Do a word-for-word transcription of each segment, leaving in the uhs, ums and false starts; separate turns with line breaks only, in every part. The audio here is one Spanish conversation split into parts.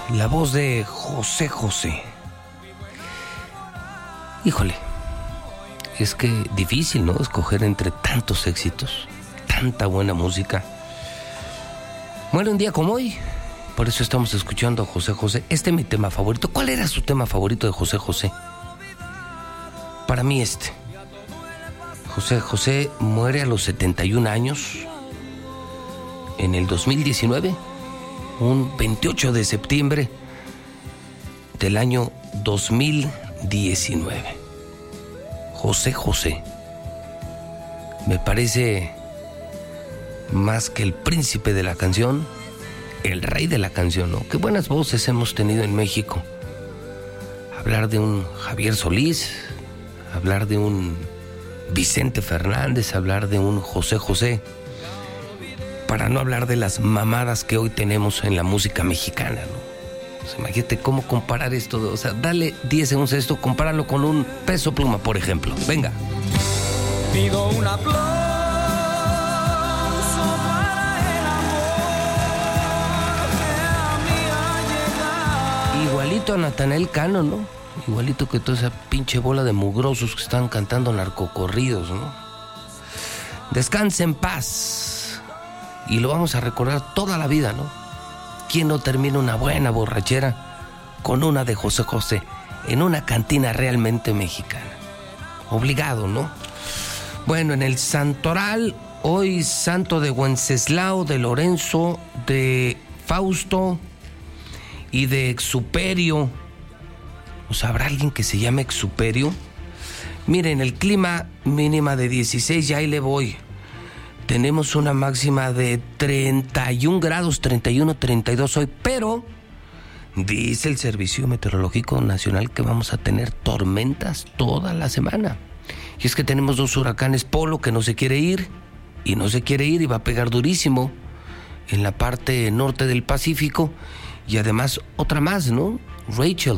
la voz de José José. Híjole, es que difícil, ¿no? Escoger entre tantos éxitos, tanta buena música. Muere un día como hoy, por eso estamos escuchando a José José. Este es mi tema favorito. ¿Cuál era su tema favorito de José José? Para mí este. José José muere a los setenta y un años en el dos mil diecinueve, un veintiocho de septiembre del año dos mil diecinueve. José José me parece más que el príncipe de la canción, el rey de la canción, ¿no? Qué buenas voces hemos tenido en México. Hablar de un Javier Solís, hablar de un Vicente Fernández, hablar de un José José, para no hablar de las mamadas que hoy tenemos en la música mexicana, ¿no? O sea, imagínate cómo comparar esto, o sea, dale diez segundos a esto, compáralo con un Peso Pluma, por ejemplo. Venga.
Pido un aplauso para el amor que a mí ha llegado.
Igualito a Natanael Cano, ¿no? Igualito que toda esa pinche bola de mugrosos que están cantando narcocorridos, ¿no? Descanse en paz. Y lo vamos a recordar toda la vida, ¿no? ¿Quién no termina una buena borrachera con una de José José en una cantina realmente mexicana? Obligado, ¿no? Bueno, en el Santoral, hoy santo de Wenceslao, de Lorenzo, de Fausto y de Exuperio. ¿O sea, habrá alguien que se llame Exuperio? Miren, el clima mínima de dieciséis, ya ahí le voy. Tenemos una máxima de treinta y un grados, treinta y uno, treinta y dos hoy, pero dice el Servicio Meteorológico Nacional que vamos a tener tormentas toda la semana. Y es que tenemos dos huracanes Polo que no se quiere ir, y no se quiere ir y va a pegar durísimo en la parte norte del Pacífico, y además otra más, ¿no? Rachel,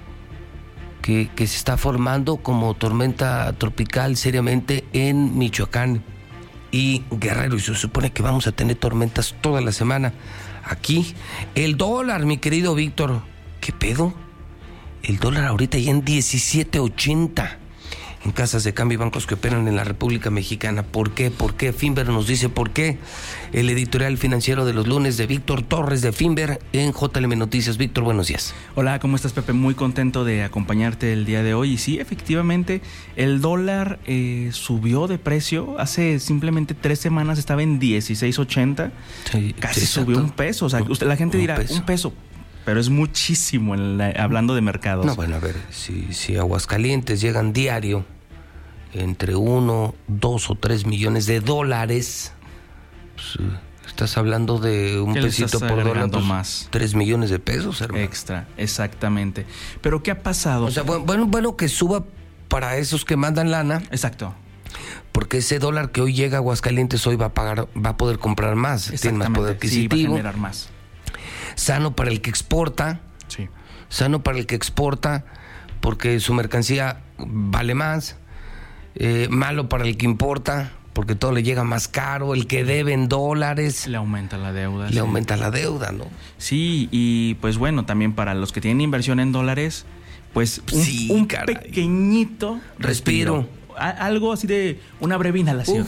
que, que se está formando como tormenta tropical seriamente en Michoacán y Guerrero, y se supone que vamos a tener tormentas toda la semana aquí. El dólar, mi querido Víctor, ¿qué pedo? El dólar ahorita ya en diecisiete ochenta en casas de cambio y bancos que operan en la República Mexicana. ¿Por qué? ¿Por qué? Finver nos dice por qué. El editorial financiero de los lunes de Víctor Torres de Finver en J L M Noticias. Víctor, buenos días.
Hola, ¿cómo estás, Pepe? Muy contento de acompañarte el día de hoy. Y sí, efectivamente, el dólar eh, subió de precio. Hace simplemente tres semanas estaba en dieciséis ochenta. Sí, casi sí, subió un peso. O sea, usted, la gente un dirá, peso. un peso. Pero es muchísimo en la, hablando de mercados.
No, bueno, a ver, si, si Aguascalientes llegan diario entre uno, dos o tres millones de dólares, pues, estás hablando de un pesito por dólar, pues, más. Tres millones de pesos, hermano.
Extra, exactamente. Pero ¿qué ha pasado?
O sea, bueno, bueno que suba para esos que mandan lana.
Exacto.
Porque ese dólar que hoy llega a Aguascalientes hoy va a pagar, va a poder comprar más, tiene más poder adquisitivo.
Sí, va a generar más.
Sano para el que exporta.
Sí.
Sano para el que exporta, porque su mercancía vale más. Eh, malo para el que importa, porque todo le llega más caro. El que debe en dólares,
le aumenta la deuda.
Le sí. aumenta la deuda, ¿no?
Sí, y pues bueno, también para los que tienen inversión en dólares, pues un, sí, un pequeñito respiro. respiro. Algo así de una breve inhalación.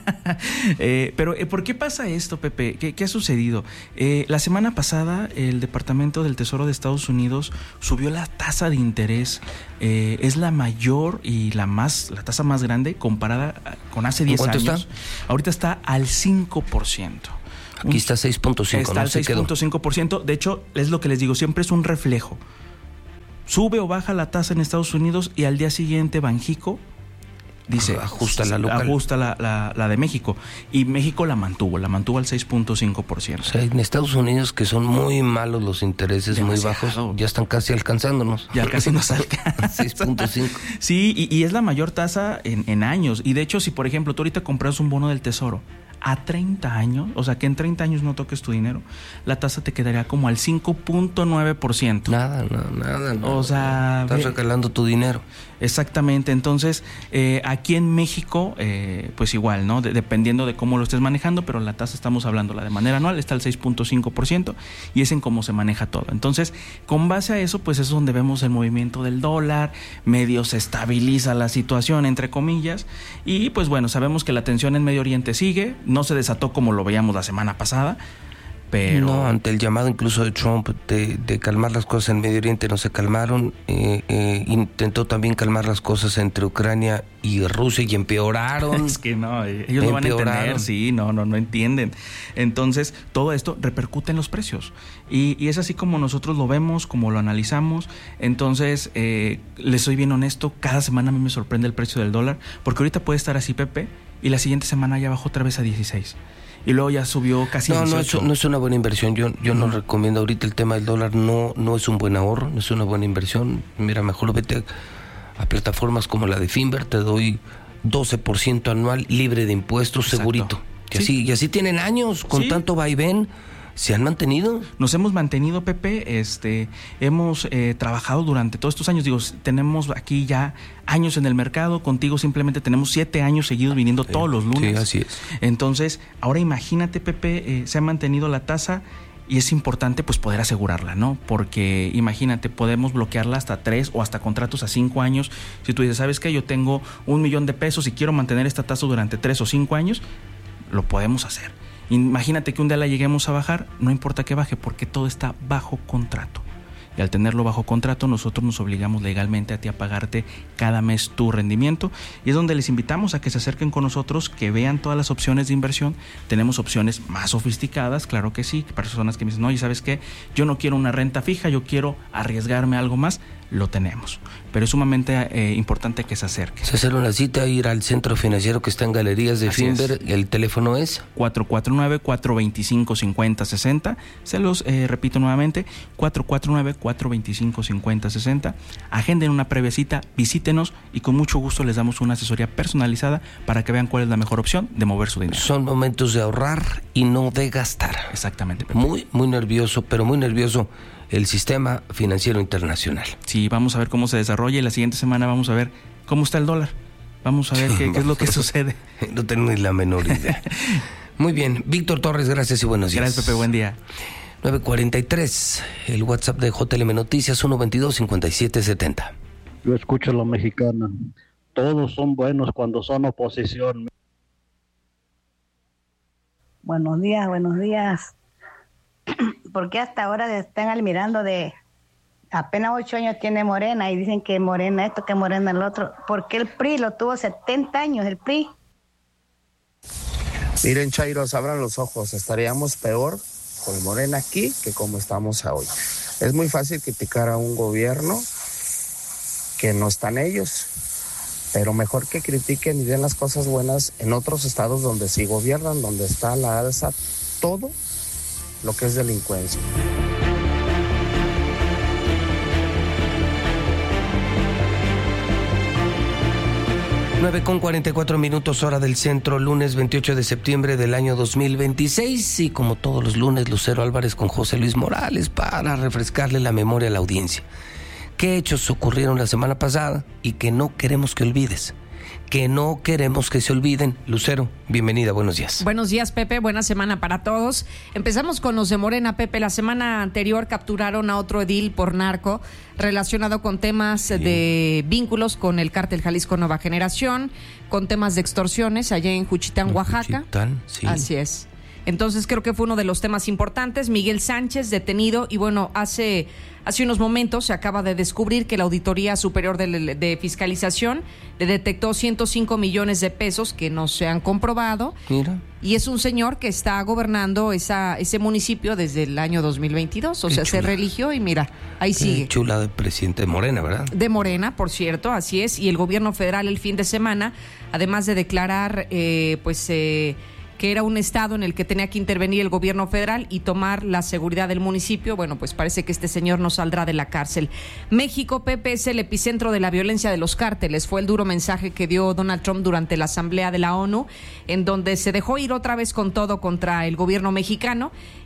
eh, pero eh, ¿por qué pasa esto, Pepe? ¿Qué, qué ha sucedido? Eh, la semana pasada el Departamento del Tesoro de Estados Unidos subió la tasa de interés. Eh, es la mayor y la más la tasa más grande comparada con hace diez años.
¿Cuánto está?
Ahorita está al cinco por ciento.
Aquí está seis punto cinco.
Está al seis punto cinco por ciento. De hecho, es lo que les digo, siempre es un reflejo. Sube o baja la tasa en Estados Unidos y al día siguiente Banxico dice,
ajusta la local.
Ajusta la, la, la de México. Y México la mantuvo, la mantuvo al seis punto cinco por ciento.
O sea, en Estados Unidos, que son muy malos los intereses, demasiado, muy bajos, ya están casi alcanzándonos.
Ya casi nos alcanza.
seis punto cinco.
Sí, y, y es la mayor tasa en, en años. Y de hecho, si por ejemplo tú ahorita compras un bono del Tesoro a treinta años, o sea que en treinta años no toques tu dinero, la tasa te quedaría como al cinco punto nueve por ciento.
Nada, no, nada, no.
O sea,
estás regalando tu dinero.
Exactamente, entonces eh, aquí en México, eh, pues igual, ¿no? De, dependiendo de cómo lo estés manejando, pero la tasa estamos hablando, la de manera anual está al seis punto cinco por ciento y es en cómo se maneja todo. Entonces, con base a eso, pues es donde vemos el movimiento del dólar, medio se estabiliza la situación, entre comillas, y pues bueno, sabemos que la tensión en Medio Oriente sigue, no se desató como lo veíamos la semana pasada, pero...
No, ante el llamado incluso de Trump de, de calmar las cosas en Medio Oriente no se calmaron, eh, eh, intentó también calmar las cosas entre Ucrania y Rusia y empeoraron.
Es que no, ellos no van a entender, sí, no, no, no entienden. Entonces, todo esto repercute en los precios y, y es así como nosotros lo vemos, como lo analizamos. Entonces, eh, les soy bien honesto, cada semana a mí me sorprende el precio del dólar, porque ahorita puede estar así, Pepe, y la siguiente semana ya bajó otra vez a dieciséis. Y luego ya subió casi
no,
a
No,
dieciocho.
es, no es una buena inversión. Yo yo no. no recomiendo ahorita el tema del dólar. No no es un buen ahorro, no es una buena inversión. Mira, mejor vete a, a plataformas como la de Finver. Te doy doce por ciento anual libre de impuestos. Exacto. Segurito. Y, sí. así, y así tienen años con sí. tanto vaivén. ¿Se han mantenido?
Nos hemos mantenido, Pepe, este, hemos eh, trabajado durante todos estos años, digo, tenemos aquí ya años en el mercado, contigo simplemente tenemos siete años seguidos viniendo sí, todos los lunes.
Sí, así es.
Entonces, ahora imagínate, Pepe, eh, se ha mantenido la tasa y es importante pues poder asegurarla, ¿no? Porque imagínate, podemos bloquearla hasta tres o hasta contratos a cinco años. Si tú dices, ¿sabes qué? Yo tengo un millón de pesos y quiero mantener esta tasa durante tres o cinco años, lo podemos hacer. Imagínate que un día la lleguemos a bajar, no importa que baje porque todo está bajo contrato. Y al tenerlo bajo contrato, nosotros nos obligamos legalmente a ti a pagarte cada mes tu rendimiento. Y es donde les invitamos a que se acerquen con nosotros, que vean todas las opciones de inversión. Tenemos opciones más sofisticadas, claro que sí. Personas que me dicen, oye, ¿sabes qué? Yo no quiero una renta fija, yo quiero arriesgarme a algo más. Lo tenemos. Pero es sumamente eh, importante que se acerquen.
Se hace una cita, ir al centro financiero que está en Galerías de Así Finver. Es. El teléfono es
cuatro cuatro nueve, cuatro dos cinco, cinco cero seis cero. Se los eh, repito nuevamente, cuatro cuatro nueve, cuatro dos cinco, cinco cero seis cero. Agenden una previa cita, visítenos y con mucho gusto les damos una asesoría personalizada para que vean cuál es la mejor opción de mover su dinero.
Son momentos de ahorrar y no de gastar.
Exactamente, Pepe.
Muy, muy nervioso, pero muy nervioso el sistema financiero internacional.
Sí, vamos a ver cómo se desarrolla y la siguiente semana vamos a ver cómo está el dólar. Vamos a ver qué, qué es lo que sucede.
No tengo ni la menor idea. Muy bien, Víctor Torres, gracias y buenos días.
Gracias, Pepe, buen día.
nueve cuarenta y tres, el WhatsApp de J L M Noticias, uno veintidós, cincuenta y siete setenta.
Yo escucho a la mexicana. Todos son buenos cuando son oposición.
Buenos días, buenos días. ¿Por qué hasta ahora están admirando de apenas ocho años tiene Morena y dicen que Morena esto, que Morena el otro? ¿Por qué el P R I lo tuvo setenta años, el P R I?
Miren, chairos, abran los ojos. Estaríamos peor con Morena aquí que como estamos hoy. Es muy fácil criticar a un gobierno que no están ellos, pero mejor que critiquen y den las cosas buenas en otros estados donde sí gobiernan, donde está la alza, todo lo que es delincuencia.
nueve con cuarenta y cuatro minutos, hora del centro, lunes veintiocho de septiembre del año dos mil veintiséis. Y como todos los lunes, Lucero Álvarez con José Luis Morales para refrescarle la memoria a la audiencia. ¿Qué hechos ocurrieron la semana pasada y que no queremos que olvides? Que no queremos que se olviden. Lucero, bienvenida, buenos días.
Buenos días, Pepe, buena semana para todos. Empezamos con los de Morena, Pepe. La semana anterior capturaron a otro edil por narco relacionado con temas sí. de vínculos con el cártel Jalisco Nueva Generación, con temas de extorsiones allá en Juchitán, en Oaxaca.
Juchitán, sí.
Así es. Entonces creo que fue uno de los temas importantes. Miguel Sánchez detenido y bueno, hace, hace unos momentos se acaba de descubrir que la Auditoría Superior de, de Fiscalización le detectó ciento cinco millones de pesos que no se han comprobado.
Mira.
Y es un señor que está gobernando esa, ese municipio desde el año dos mil veintidós. O
Qué
sea,
chula.
se religió y mira, ahí
Qué
sigue.
Chula de presidente de Morena, ¿verdad?
De Morena, por cierto, así es. Y el gobierno federal el fin de semana, además de declarar, eh, pues... Eh, que era un estado en el que tenía que intervenir el gobierno federal y tomar la seguridad del municipio, bueno, pues parece que este señor no saldrá de la cárcel. México, Pepe, es el epicentro de la violencia de los cárteles. Fue el duro mensaje que dio Donald Trump durante la Asamblea de la ONU, en donde se dejó ir otra vez con todo contra el gobierno mexicano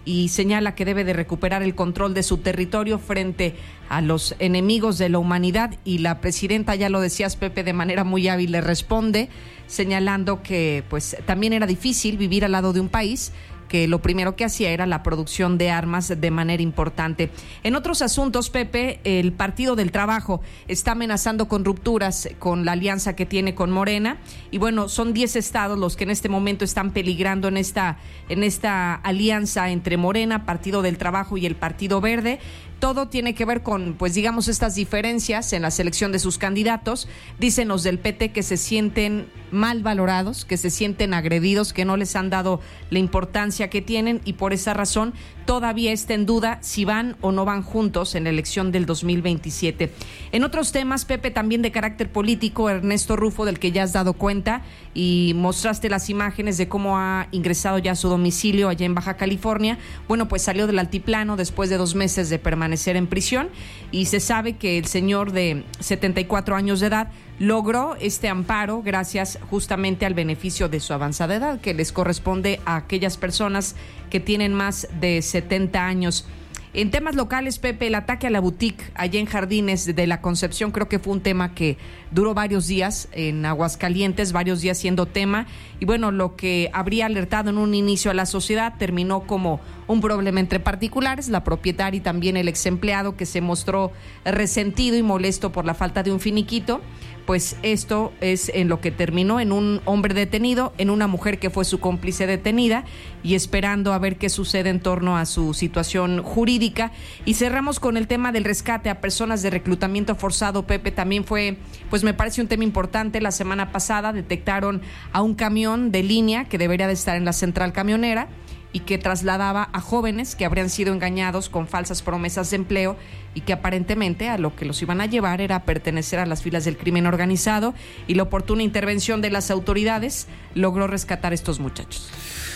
y señala que debe de recuperar el control de su territorio frente a los enemigos de la humanidad. Y la presidenta, ya lo decías, Pepe, de manera muy hábil le responde, señalando que pues también era difícil vivir al lado de un país que lo primero que hacía era la producción de armas de manera importante. En otros asuntos, Pepe, el Partido del Trabajo está amenazando con rupturas con la alianza que tiene con Morena, y bueno, son diez estados los que en este momento están peligrando en esta, en esta alianza entre Morena, Partido del Trabajo y el Partido Verde. Todo tiene que ver con, pues digamos, estas diferencias en la selección de sus candidatos. Dicen los del P T que se sienten mal valorados, que se sienten agredidos, que no les han dado la importancia que tienen, y por esa razón todavía está en duda si van o no van juntos en la elección del dos mil veintisiete. En otros temas, Pepe, también de carácter político, Ernesto Rufo, del que ya has dado cuenta y mostraste las imágenes de cómo ha ingresado ya a su domicilio allá en Baja California. Bueno, pues salió del altiplano después de dos meses de permanecer en prisión, y se sabe que el señor de setenta y cuatro años de edad logró este amparo gracias justamente al beneficio de su avanzada edad, que les corresponde a aquellas personas que tienen más de setenta años. En temas locales, Pepe, el ataque a la boutique allá en Jardines de la Concepción creo que fue un tema que duró varios días en Aguascalientes, varios días siendo tema, y bueno, lo que habría alertado en un inicio a la sociedad terminó como un problema entre particulares, la propietaria y también el ex empleado, que se mostró resentido y molesto por la falta de un finiquito. Pues esto es en lo que terminó, en un hombre detenido, en una mujer que fue su cómplice detenida, y esperando a ver qué sucede en torno a su situación jurídica. Y cerramos con el tema del rescate a personas de reclutamiento forzado, Pepe. También fue, pues me parece un tema importante. La semana pasada detectaron a un camión de línea que debería de estar en la central camionera y que trasladaba a jóvenes que habrían sido engañados con falsas promesas de empleo, y que aparentemente a lo que los iban a llevar era pertenecer a las filas del crimen organizado, y la oportuna intervención de las autoridades logró rescatar a estos muchachos.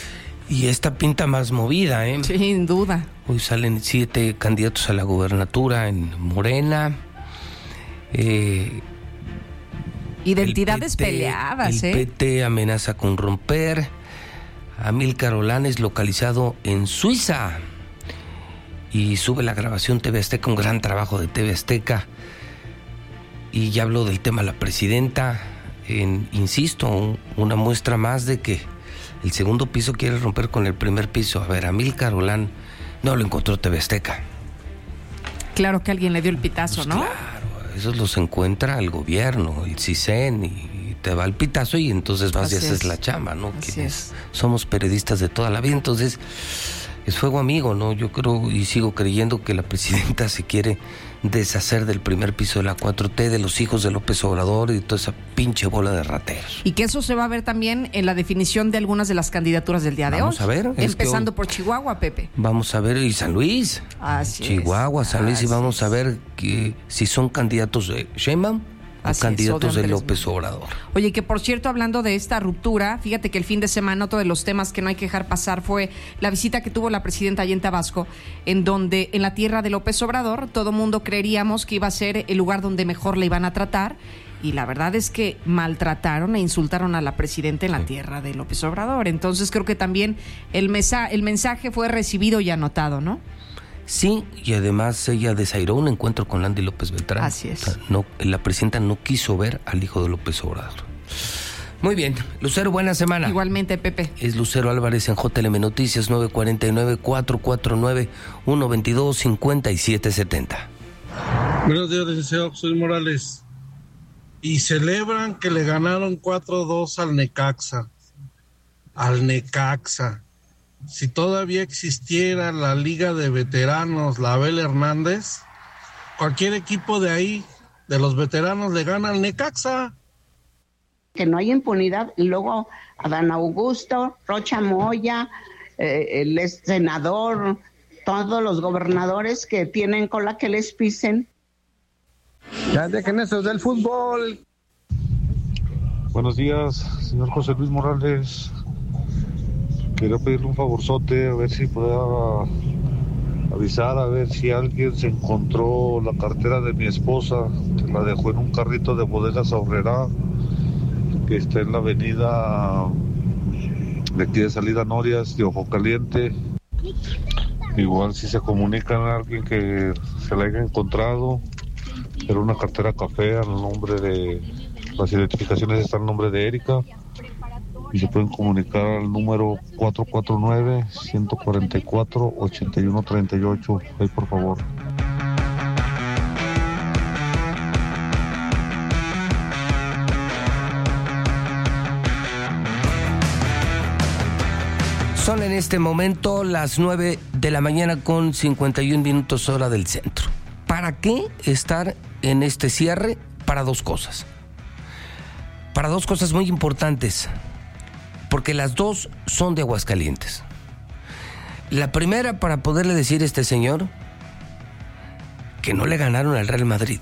Y esta pinta más movida, ¿eh?
Sin duda.
Hoy salen siete candidatos a la gubernatura en Morena. Eh,
Identidades
el P T,
peleadas,
el
¿eh?
P T amenaza con romper. Amílcar Olán es localizado en Suiza y sube la grabación T V Azteca, un gran trabajo de T V Azteca. Y ya habló del tema la presidenta, en, insisto, un, una muestra más de que el segundo piso quiere romper con el primer piso. A ver, Amílcar Olán no lo encontró T V Azteca.
Claro que alguien le dio el pitazo,
Pues
¿no?
Claro, esos los encuentra el gobierno, el CISEN, y te va el pitazo y entonces vas
Así
y haces
es.
la chamba, ¿no?
Así
Quienes
es.
somos periodistas de toda la vida, entonces es fuego amigo, ¿no? Yo creo y sigo creyendo que la presidenta se quiere deshacer del primer piso de la cuatro T, de los hijos de López Obrador y de toda esa pinche bola de rateros.
Y que eso se va a ver también en la definición de algunas de las candidaturas del día de hoy.
Vamos a ver. es
Empezando
que hoy,
por Chihuahua, Pepe.
Vamos a ver, y San Luis.
Así
Chihuahua,
es.
San Luis,
Así
y vamos
es.
a ver que si son candidatos de Sheinbaum o
Así es,
candidatos
o de
de
Andrés
López Obrador.
Oye, que por cierto, hablando de esta ruptura, fíjate que el fin de semana otro de los temas que no hay que dejar pasar fue la visita que tuvo la presidenta allá en Tabasco, en donde en la tierra de López Obrador todo mundo creeríamos que iba a ser el lugar donde mejor la iban a tratar, y la verdad es que maltrataron e insultaron a la presidenta en la tierra de López Obrador. Entonces creo que también el, mesa, el mensaje fue recibido y anotado, ¿no?
Sí, y además ella desairó un encuentro con Landy López Beltrán.
Así es.
O sea, no, la presidenta no quiso ver al hijo de López Obrador. Muy bien, Lucero, buena semana.
Igualmente, Pepe.
Es Lucero Álvarez en J L M Noticias, nueve cuatro nueve, cuatro cuatro nueve, uno dos dos, cinco siete siete cero.
Buenos días, licenciado José Morales. Y celebran que le ganaron cuatro dos al Necaxa. Al Necaxa. Si todavía existiera la Liga de Veteranos, la Abel Hernández, cualquier equipo de ahí, de los veteranos, le gana al Necaxa.
Que no hay impunidad. Y luego Adán Augusto, Rocha Moya, eh, el ex senador, todos los gobernadores que tienen cola que les pisen.
Ya dejen eso del fútbol.
Buenos días, señor José Luis Morales. Quería pedirle un favorzote, a ver si pueda avisar, a ver si alguien se encontró la cartera de mi esposa, que la dejó en un carrito de Bodegas Aurrerá, que está en la avenida de aquí de salida Norias, de Ojo Caliente. igual si se comunican a alguien que se la haya encontrado, era una cartera café al nombre de, las identificaciones están al nombre de Erika, y se pueden comunicar al número cuatro cuatro nueve, uno cuatro cuatro, ocho uno tres ocho, ahí por favor.
Son en este momento las nueve de la mañana con cincuenta y un minutos hora del centro. ¿Para qué estar en este cierre? Para dos cosas. Para dos cosas muy importantes. Porque las dos son de Aguascalientes. La primera, para poderle decir a este señor que no le ganaron al Real Madrid.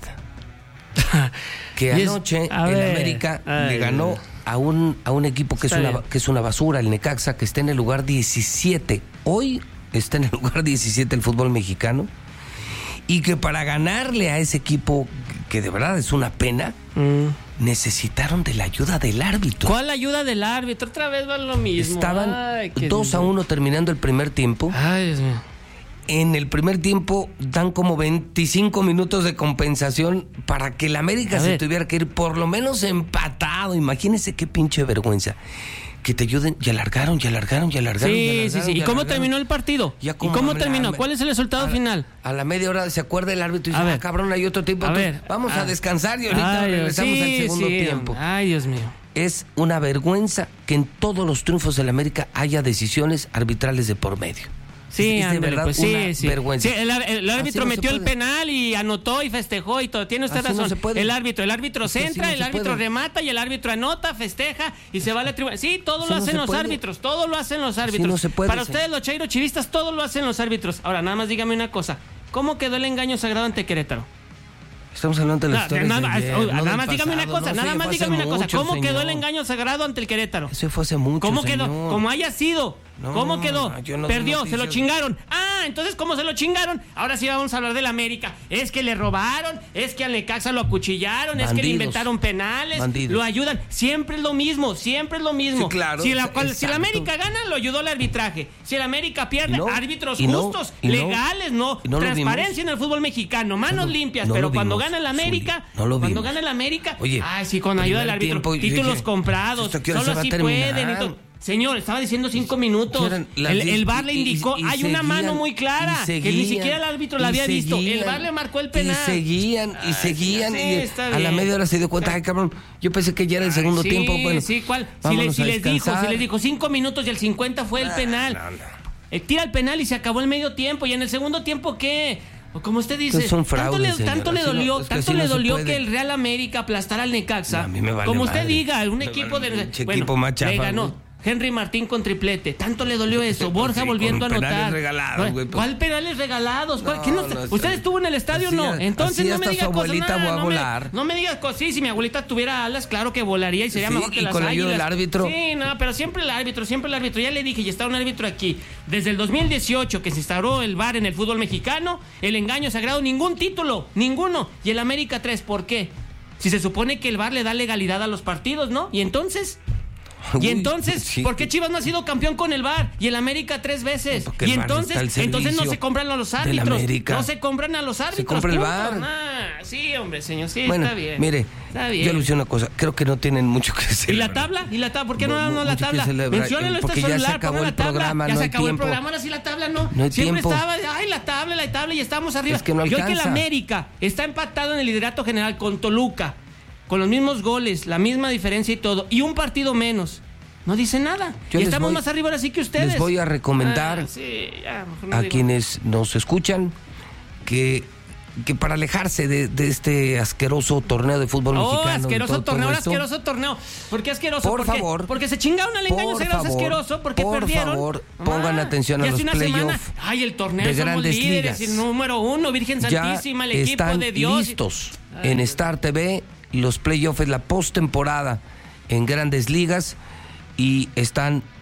Que anoche el América Ay, le ganó a un, a un equipo que es, una, que es una basura, el Necaxa, que está en el lugar diecisiete. Hoy está en el lugar diecisiete el fútbol mexicano. Y que para ganarle a ese equipo, que de verdad es una pena, mm. necesitaron de la ayuda del árbitro.
¿Cuál ayuda del árbitro? Otra vez va lo mismo.
Estaban Ay, dos a uno terminando el primer tiempo.
Ay, Dios mío.
En el primer tiempo dan como veinticinco minutos de compensación para que el América se tuviera que ir por lo menos empatado. Imagínense qué pinche vergüenza. Que te ayuden, y alargaron, y alargaron, y alargaron.
Sí,
y alargaron,
sí, sí. ¿Y, ¿Y cómo terminó el partido? ¿Y cómo terminó? ¿Cuál es el resultado
a,
final?
A la media hora se acuerda el árbitro y dice, ah, cabrón, hay otro tiempo.
A
Entonces,
ver,
vamos
a,
a descansar y ahorita
ay,
regresamos
sí,
al segundo
sí,
tiempo.
Ay, Dios mío.
Es una vergüenza que en todos los triunfos del América haya decisiones arbitrales de por medio.
Sí,
es, es de
ándale,
verdad
pues sí,
una
sí.
vergüenza.
Sí, el, el árbitro
no
metió el penal y anotó y festejó y todo. Tiene usted
Así
razón.
No se puede.
El árbitro, el árbitro
Así
centra,
no
el
se
árbitro
puede.
remata y el árbitro anota, festeja y se va a la tribuna. Sí, todo
Así
lo
no
hacen
se
los
puede.
árbitros, todo lo hacen los árbitros.
No se puede,
Para
señor.
ustedes los chairo chivistas, todo lo hacen los árbitros. Ahora, nada más dígame una cosa. ¿Cómo quedó el engaño sagrado ante Querétaro?
Estamos hablando de las historias
nada,
de ayer,
nada,
no
nada más
del
dígame
pasado,
una cosa,
no,
nada
sí,
más
fue
dígame una
hace
cosa.
mucho,
¿Cómo
señor.
quedó el engaño sagrado ante el Querétaro?
Eso fue hace mucho,
¿Cómo
señor.
quedó? Como haya sido.
No,
¿Cómo quedó?
yo no
Perdió,
sé
se lo
noticias.
chingaron. Ah, entonces, ¿cómo se lo chingaron? Ahora sí vamos a hablar del América. Es que le robaron, es que al Necaxa lo acuchillaron, es que le
Bandidos.
inventaron penales,
Bandidos.
lo ayudan. Siempre es lo mismo, siempre es lo mismo.
Sí, claro,
si, la, cual, si el
exacto.
América gana, lo ayudó el arbitraje. Si el América pierde,
Y no,
árbitros
y no,
justos,
y no,
legales, no.
y no lo
Transparencia
vimos.
en el fútbol mexicano, manos
No,
limpias.
no
pero
lo
cuando
vimos,
gana el América,
Zuli, no lo
cuando
vimos.
gana el América,
Oye,
ay, sí, con ayuda del
primer
árbitro.
tiempo, yo
Títulos
dije,
comprados,
¿hasta qué hora
solo
se va a
así
terminar?
pueden. Y todo. Señor, estaba diciendo cinco minutos.
Eran las
El,
diez,
el V A R le
y-
indicó,
y- y
hay una
seguían,
mano muy clara,
y
que ni
seguían,
siquiera el árbitro la
y
había visto. El
seguían,
V A R le marcó el penal.
Y seguían, y
Ay,
seguían,
sí,
y
está
a la
bien.
media hora se dio cuenta, ay cabrón, yo pensé que ya era el segundo
sí,
tiempo, bueno,
sí, ¿cuál? Si, le-
vámonos
si
a
les dijo,
descansar.
si les dijo cinco minutos y el cincuenta fue el
Ah,
penal.
no, no.
Eh, tira el penal y se acabó el medio tiempo. ¿Y en el segundo tiempo qué? O como usted dice,
Es un fraude,
tanto le,
señor,
tanto le
así no-
dolió,
es que
tanto
así
le
no se
dolió
puede.
que el Real América aplastara al Necaxa.
No, a mí me vale
como usted
madre.
diga, un
Me
equipo
vale,
de
pinche
bueno,
equipo más chafa,
le ganó.
güey.
Henry Martín con triplete. Tanto le dolió eso. Borja
Sí,
volviendo a
con
anotar.
penales regalados, güey, pues.
¿Cuál penales regalados? ¿Cuál-
No,
qué no-
no,
¿Usted
sí.
estuvo en el estadio o
Así
no?
a-
Entonces
así
no me
hasta
diga
su
cosas.
abuelita
nada,
va a
no,
volar.
Me, no me digas cosas. Sí, si mi abuelita tuviera alas, claro que volaría y sería
Sí,
mejor que
y
las
con la ayuda
águilas.
del árbitro.
Sí, no, pero siempre el árbitro, siempre el árbitro. Ya le dije, y está un árbitro aquí. Desde el dos mil dieciocho que se instauró el V A R en el fútbol mexicano, el engaño sagrado, ningún título, ninguno. Y el América tres, ¿por qué? Si se supone que el V A R le da legalidad a los partidos, ¿no? Y entonces... Y
Uy,
entonces,
sí.
¿por qué Chivas no ha sido campeón con el V A R? Y el América tres veces.
Porque el
Y
V A R
entonces,
está al
entonces no
servicio
se compran a los
del
árbitros.
América.
No se compran a los árbitros.
compra el
punto.
V A R.
Nah, sí, hombre, señor, sí,
Bueno,
está bien.
mire,
Está bien.
yo le hice una cosa, creo que no tienen mucho que decir.
¿Y la tabla? ¿Y la tabla? ¿Por qué no
Mu-
damos la
mucho que
tabla?
celebrar,
Menciónenlo
porque
este
ya se
celular,
acabó
pongan
el
la tabla.
programa,
Ya
no
se
hay
acabó el
tiempo.
programa, ahora sí la tabla, ¿no?
No hay
Siempre
tiempo.
estaba, ay, la tabla, la tabla, y estamos arriba.
Es que no
y hoy que el
alcanza.
América está empatado en el liderato general con Toluca, con los mismos goles, la misma diferencia y todo, y un partido menos. No dice nada.
Yo
y
les
estamos
voy-
más arriba ahora sí que ustedes.
Les voy a recomendar
Ah, sí, ya, mejor no
a
digo.
quienes nos escuchan que, que para alejarse de, de este asqueroso torneo de fútbol
Oh,
mexicano.
asqueroso
y todo-
torneo,
todo
ahora
esto,
asqueroso torneo. ¿Por qué asqueroso?
Por
¿Por qué?
favor.
Porque se chingaron al engaño
Por
sagrado, es
favor,
asqueroso, porque
por
perdieron.
favor,
Ah,
pongan atención a
y hace
los
una
playoff
semana, ay, el torneo,
de
somos
Grandes
líderes,
Ligas.
y número uno, Virgen
Ya
Santísima, el equipo
están
de Dios.
listos
Ay,
en
Dios.
Star T V, los playoffs, la postemporada en Grandes Ligas, y están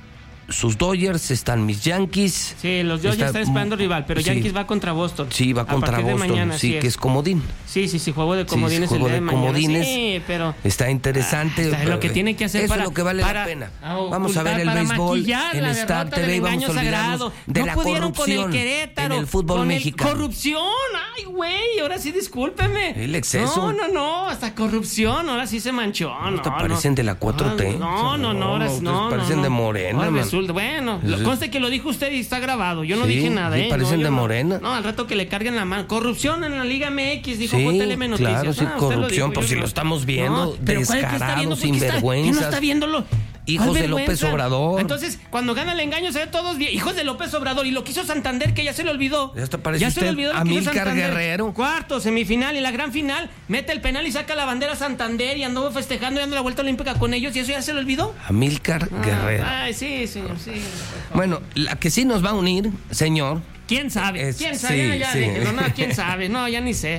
sus Dodgers, están mis Yankees.
Sí, los Dodgers está, están esperando rival, pero sí. Yankees va contra Boston.
Sí, va contra Boston, mañana, sí, que es. es comodín.
Sí, sí, sí, juego de comodines
sí, juego
el día
de,
de
comodines.
Sí, pero
está interesante.
Ah, está lo que tiene que hacer
eso
para,
es lo que vale
para,
la pena. Vamos a ver el
para
béisbol en Star T V y vamos a olvidarnos de
no
la
corrupción
con el
Querétaro,
en el fútbol
con
mexicano.
El corrupción, ay, güey, ahora sí discúlpeme.
El exceso.
No, no, no, hasta corrupción, ahora sí se manchó. No,
no te
no,
parecen
no.
de la cuatro T.
No, no, no, ahora no, no.
parecen
no,
de Morena,
ahora
man.
Resulta, bueno, lo, conste que lo dijo usted y está grabado. Yo no
sí,
dije nada,
sí,
¿eh?
parecen
no,
de
no,
Morena.
No, al rato que le carguen la mano. Corrupción en la Liga M X, dijo
sí,
J L M Noticias.
Claro, sí,
ah,
corrupción, por si
no.
lo estamos viendo,
no,
descarados, sinvergüenzas.
¿Quién no está viéndolo?
Hijos de López Obrador.
Entonces, cuando gana el engaño se ve todos bien. Hijos de López Obrador. Y lo que hizo Santander, que ya se le olvidó.
Ya, hasta parece
ya se le olvidó lo
Amílcar Guerrero.
Cuarto, semifinal y la gran final. Mete el penal y saca la bandera Santander y anduvo festejando y dando la vuelta olímpica con ellos. ¿Y eso ya se le olvidó?
Amílcar
ah,
Guerrero.
Ay, sí, señor, sí.
Bueno, la que sí nos va a unir, señor.
¿Quién sabe?
Es,
¿Quién sabe?
sí,
ya, ya,
sí.
déjenlo. No, ¿quién sabe? No, ya ni sé.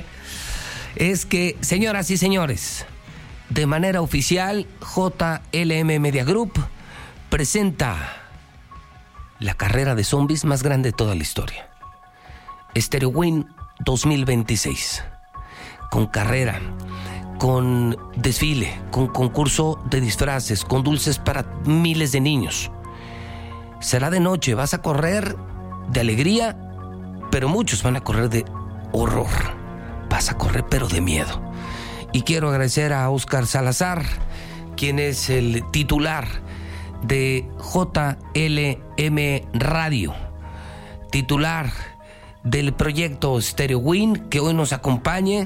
Es que, señoras y señores, de manera oficial, J L M Media Group presenta la carrera de zombies más grande de toda la historia. Stereo Win dos mil veintiséis. Con carrera, con desfile, con concurso de disfraces, con dulces para miles de niños. Será de noche, vas a correr de alegría, pero muchos van a correr de horror. Vas a correr pero de miedo. Y quiero agradecer a Óscar Salazar, quien es el titular de J L M Radio, titular del proyecto Stereo Win, que hoy nos acompañe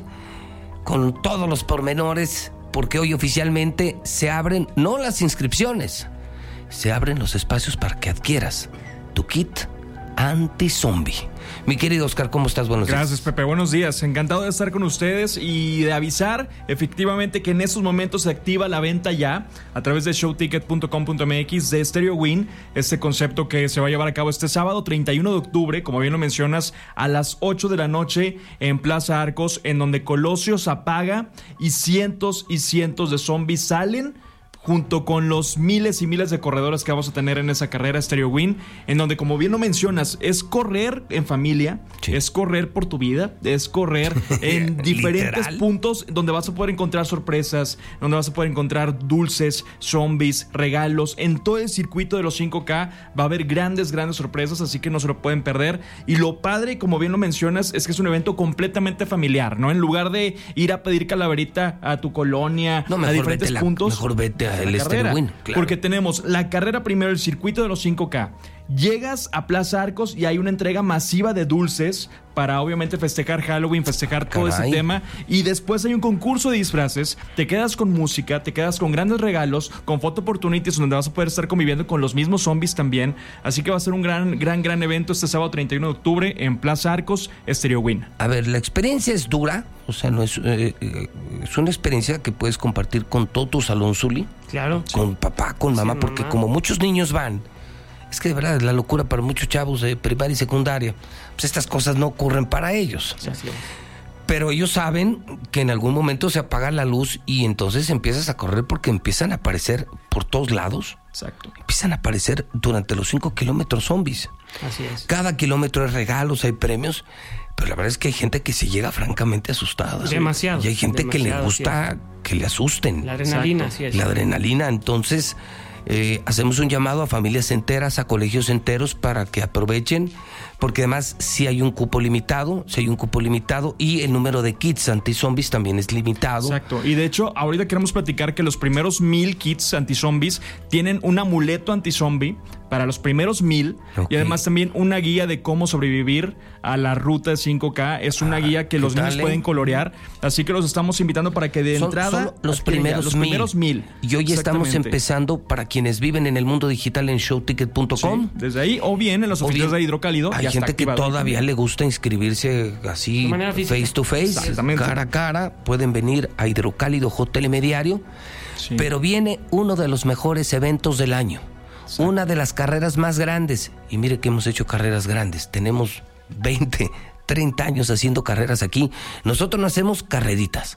con todos los pormenores, porque hoy oficialmente se abren no las inscripciones, se abren los espacios para que adquieras tu kit anti-zombie. Mi querido Oscar, ¿cómo estás? Buenos días.
Gracias, Pepe. Buenos días. Encantado de estar con ustedes y de avisar efectivamente que en estos momentos se activa la venta ya a través de show ticket punto com punto m x de Stereo Win, este concepto que se va a llevar a cabo este sábado treinta y uno de octubre, como bien lo mencionas, a las ocho de la noche en Plaza Arcos, en donde Colosio se apaga y cientos y cientos de zombies salen, junto con los miles y miles de corredores que vamos a tener en esa carrera Stereo Win, en donde, como bien lo mencionas, es correr en familia, sí. es correr por tu vida, es correr en diferentes Literal. puntos donde vas a poder encontrar sorpresas, donde vas a poder encontrar dulces, zombies, regalos. En todo el circuito de los cinco K va a haber grandes, grandes sorpresas, así que no se lo pueden perder. Y lo padre, como bien lo mencionas, es que es un evento completamente familiar, ¿no? En lugar de ir a pedir calaverita a tu colonia,
no,
a diferentes
vete
puntos.
La, mejor vete el
carrera,
Win, claro.
Porque tenemos la carrera primero, el circuito de los cinco K. Llegas a Plaza Arcos y hay una entrega masiva de dulces para obviamente festejar Halloween, festejar todo
Caray.
ese tema. Y después hay un concurso de disfraces. Te quedas con música, te quedas con grandes regalos, con photo opportunities donde vas a poder estar conviviendo con los mismos zombies también. Así que va a ser un gran, gran, gran evento este sábado treinta y uno de octubre en Plaza Arcos, Stereo Win.
A ver, la experiencia es dura, o sea, no es, eh, eh, es una experiencia que puedes compartir con todo tu salón Zuli.
Claro.
Con sí. papá, con mamá, sí, porque mamá. Como muchos niños van, es que de verdad es la locura para muchos chavos de primaria y secundaria. Pues estas cosas no ocurren para ellos.
Sí, sí.
Pero ellos saben que en algún momento se apaga la luz y entonces empiezas a correr porque empiezan a aparecer por todos lados.
Exacto.
Empiezan a aparecer durante los cinco kilómetros zombies.
Así es.
Cada kilómetro hay regalos, hay premios. Pero la verdad es que hay gente que se llega francamente asustada.
Demasiado.
Y hay gente que le gusta
sí.
que le asusten.
La adrenalina, sí es.
La adrenalina, entonces... Eh, hacemos un llamado a familias enteras, a colegios enteros para que aprovechen, porque además si hay un cupo limitado, si hay un cupo limitado y el número de kits anti-zombies también es limitado.
Exacto, y de hecho ahorita queremos platicar que los primeros mil kits anti-zombies tienen un amuleto anti-zombie para los primeros mil, okay. Y además también una guía de cómo sobrevivir a la ruta de cinco K. Es una ah, guía que los niños pueden colorear, así que los estamos invitando para que de
son,
entrada
son los primeros,
los
mil.
primeros mil.
Y hoy estamos empezando para quienes viven en el mundo digital en show ticket punto com.
Sí, desde ahí, o bien en las oficinas de Hidrocálido.
Hay gente que todavía ahí le gusta inscribirse así face to face, cara a cara. Pueden venir a Hidrocálido Hotel Mediario, sí. Pero viene uno de los mejores eventos del año. Exacto. Una de las carreras más grandes. Y mire que hemos hecho carreras grandes. Tenemos veinte, treinta años haciendo carreras aquí. Nosotros no hacemos carreritas.